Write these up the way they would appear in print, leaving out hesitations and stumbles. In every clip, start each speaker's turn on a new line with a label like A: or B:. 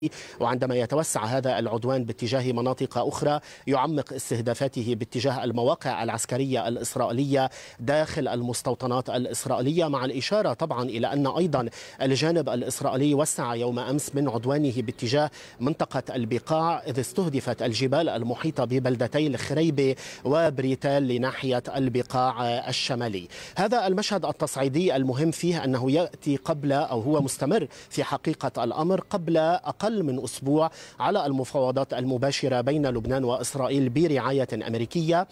A: وعندما يتوسع هذا العدوان باتجاه مناطق أخرى يعمق استهدافاته باتجاه المواقع العسكرية الإسرائيلية داخل المستوطنات الإسرائيلية، مع الإشارة طبعا إلى أن أيضا الجانب الإسرائيلي وسع يوم أمس من عدوانه باتجاه منطقة البقاع، إذ استهدفت الجبال المحيطة ببلدتي الخريبة وبريتال لناحية البقاع الشمالي. هذا المشهد التصعيدي المهم فيه أنه يأتي قبل، أو هو مستمر في حقيقة الأمر، قبل أقل من أسبوع على المفاوضات المباشرة بين لبنان وإسرائيل برعاية أمريكية.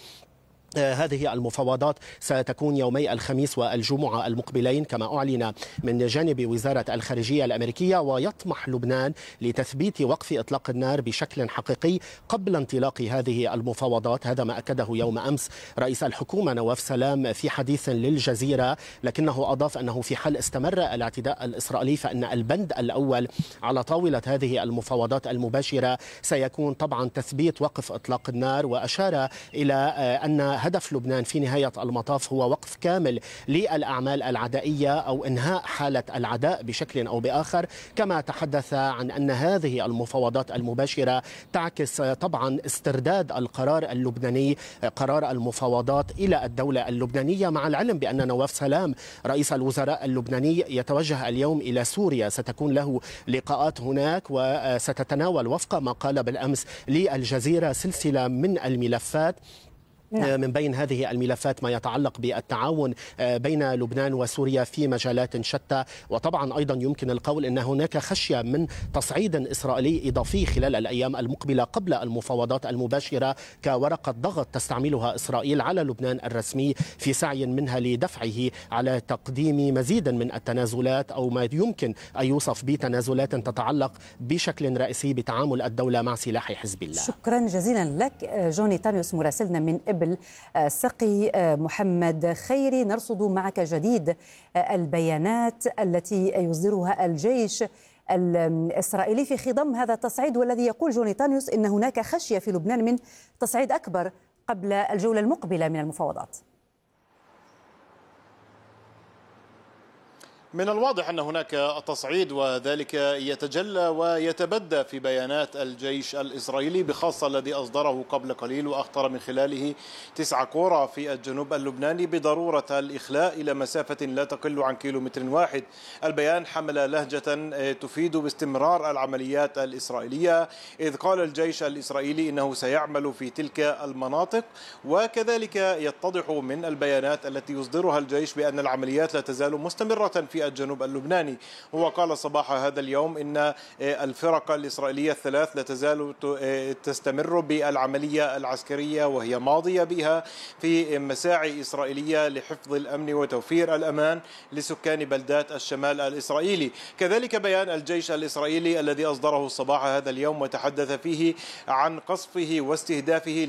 A: هذه المفاوضات ستكون يومي الخميس والجمعة المقبلين كما أعلن من جانب وزارة الخارجية الأمريكية، ويطمح لبنان لتثبيت وقف إطلاق النار بشكل حقيقي قبل انطلاق هذه المفاوضات. هذا ما أكده يوم أمس رئيس الحكومة نواف سلام في حديث للجزيرة، لكنه أضاف أنه في حال استمر الاعتداء الإسرائيلي فإن البند الأول على طاولة هذه المفاوضات المباشرة سيكون طبعا تثبيت وقف إطلاق النار، وأشار إلى أن هدف لبنان في نهاية المطاف هو وقف كامل للأعمال العدائية أو إنهاء حالة العداء بشكل أو بآخر. كما تحدث عن أن هذه المفاوضات المباشرة تعكس طبعا استرداد القرار اللبناني، قرار المفاوضات إلى الدولة اللبنانية، مع العلم بأن نواف سلام رئيس الوزراء اللبناني يتوجه اليوم إلى سوريا، ستكون له لقاءات هناك وستتناول وفق ما قال بالأمس للجزيرة سلسلة من الملفات. من بين هذه الملفات ما يتعلق بالتعاون بين لبنان وسوريا في مجالات شتى، وطبعا أيضا يمكن القول أن هناك خشية من تصعيد إسرائيلي إضافي خلال الأيام المقبلة قبل المفاوضات المباشرة كورقة ضغط تستعملها إسرائيل على لبنان الرسمي في سعي منها لدفعه على تقديم مزيد من التنازلات أو ما يمكن أن يوصف بتنازلات تتعلق بشكل رئيسي بتعامل الدولة مع سلاح حزب الله.
B: شكرا جزيلا لك جوني تانيوس مراسلنا من سقي. محمد خيري، نرصد معك جديد البيانات التي يصدرها الجيش الإسرائيلي في خضم هذا التصعيد، والذي يقول جوني تانيوس إن هناك خشية في لبنان من تصعيد أكبر قبل الجولة المقبلة من المفاوضات.
C: من الواضح أن هناك تصعيد، وذلك يتجلى ويتبدى في بيانات الجيش الإسرائيلي بخاصة الذي أصدره قبل قليل وأخطر من خلاله 9 قرى في الجنوب اللبناني بضرورة الإخلاء إلى مسافة لا تقل عن كيلومتر واحد. البيان حمل لهجة تفيد باستمرار العمليات الإسرائيلية، إذ قال الجيش الإسرائيلي إنه سيعمل في تلك المناطق، وكذلك يتضح من البيانات التي يصدرها الجيش بأن العمليات لا تزال مستمرة في الجنوب اللبناني. هو قال صباح هذا اليوم إن الفرق الإسرائيلية الثلاث لا تزال تستمر بالعملية العسكرية، وهي ماضية بها في مساعي إسرائيلية لحفظ الأمن وتوفير الأمان لسكان بلدات الشمال الإسرائيلي. كذلك بيان الجيش الإسرائيلي الذي أصدره صباح هذا اليوم وتحدث فيه عن قصفه واستهدافه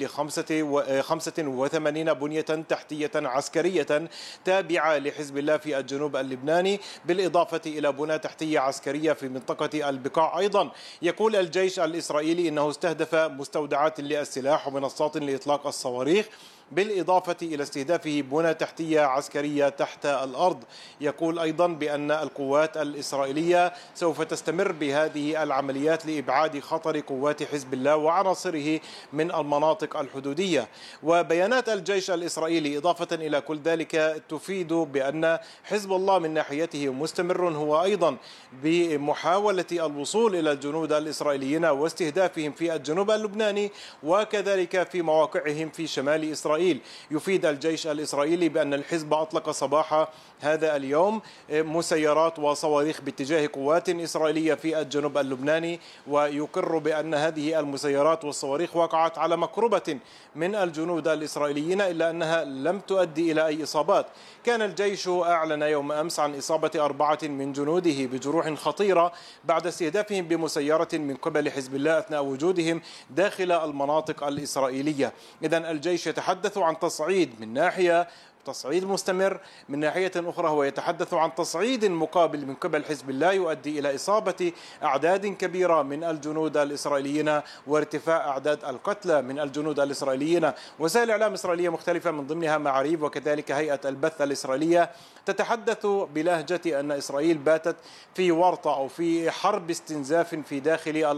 C: ل85 بنية تحتية عسكرية تابعة لحزب الله في الجنوب اللبناني، بالإضافة إلى بنى تحتية عسكرية في منطقة البقاع. أيضا يقول الجيش الإسرائيلي إنه استهدف مستودعات للسلاح ومنصات لإطلاق الصواريخ، بالإضافة إلى استهدافه بنى تحتية عسكرية تحت الأرض. يقول أيضا بأن القوات الإسرائيلية سوف تستمر بهذه العمليات لإبعاد خطر قوات حزب الله وعناصره من المناطق الحدودية. وبيانات الجيش الإسرائيلي إضافة إلى كل ذلك تفيد بأن حزب الله من ناحيته مستمر هو أيضا بمحاولة الوصول إلى الجنود الإسرائيليين واستهدافهم في الجنوب اللبناني وكذلك في مواقعهم في شمال إسرائيل. يفيد الجيش الإسرائيلي بأن الحزب أطلق صباح هذا اليوم مسيرات وصواريخ باتجاه قوات إسرائيلية في الجنوب اللبناني، ويقر بأن هذه المسيرات والصواريخ وقعت على مقربة من الجنود الإسرائيليين، إلا أنها لم تؤدي إلى أي إصابات. كان الجيش أعلن يوم أمس عن إصابة 4 من جنوده بجروح خطيرة بعد استهدافهم بمسيرة من قبل حزب الله أثناء وجودهم داخل المناطق الإسرائيلية. إذن الجيش يتحدث عن تصعيد من ناحية، تصعيد مستمر، من ناحية أخرى هو يتحدث عن تصعيد مقابل من قبل حزب الله يؤدي إلى إصابة أعداد كبيرة من الجنود الإسرائيليين وارتفاع أعداد القتلى من الجنود الإسرائيليين. وسائل إعلام إسرائيلية مختلفة من ضمنها معاريف وكذلك هيئة البث الإسرائيلية تتحدث بلهجة أن إسرائيل باتت في ورطة أو في حرب استنزاف في داخل